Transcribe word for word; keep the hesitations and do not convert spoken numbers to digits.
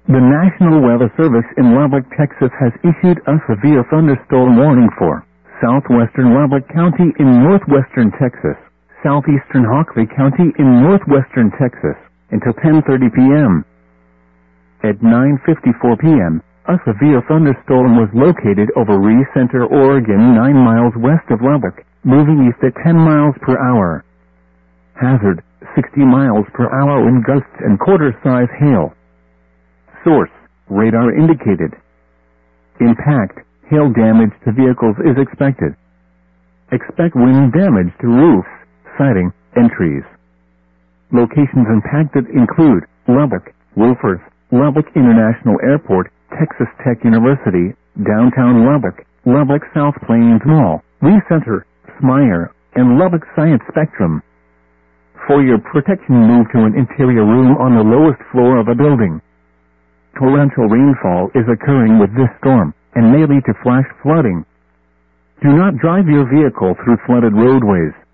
The National Weather Service in Lubbock, Texas has issued a severe thunderstorm warning for southwestern Lubbock County in northwestern Texas, southeastern Hockley County in northwestern Texas, until ten thirty p m At nine fifty-four p m, a severe thunderstorm was located over Ree Center, Oregon, nine miles west of Lubbock, moving east at ten miles per hour. Hazard, sixty miles per hour wind gusts and quarter-size hail. Source, radar indicated. Impact, hail damage to vehicles is expected. Expect wind damage to roofs, siding, and trees. Locations impacted include Lubbock, Wolfers, Lubbock International Airport, Texas Tech University, downtown Lubbock, Lubbock South Plains Mall, Ree Center, Smyer, and Lubbock Science Spectrum. For your protection, move to an interior room on the lowest floor of a building. Torrential rainfall is occurring with this storm and may lead to flash flooding. Do not drive your vehicle through flooded roadways.